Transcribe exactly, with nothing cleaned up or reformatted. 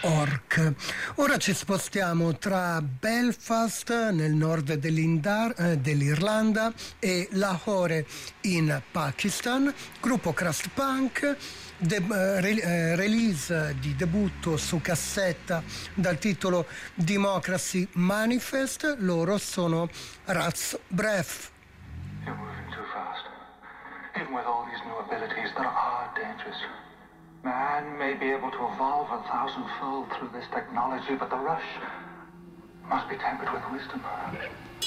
orc. Ora ci spostiamo tra Belfast nel nord dell'Indar- eh, dell'Irlanda e Lahore in Pakistan. Gruppo Crust Punk, de- eh, re- eh, release di debutto su cassetta dal titolo Democracy Manifest. Loro sono Rat's Breath. You're moving too fast. Even with all these new abilities, there are dangers. Man may be able to evolve a thousandfold through this technology, but the rush must be tempered with wisdom.